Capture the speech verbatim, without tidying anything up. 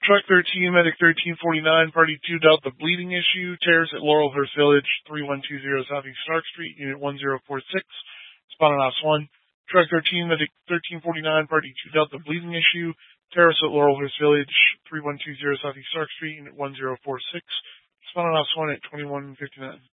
Truck thirteen, Medic thirteen forty-nine, Party two dealt the bleeding issue. Terrace at Laurelhurst Village, three one two zero Southeast Stark Street, Unit one zero four six, Respondent Ops one. Truck thirteen, Medic thirteen forty-nine, Party two dealt the bleeding issue. Terrace at Laurelhurst Village, three one two zero Southeast Stark Street, Unit one zero four six, Respondent Ops one at twenty-one fifty-nine.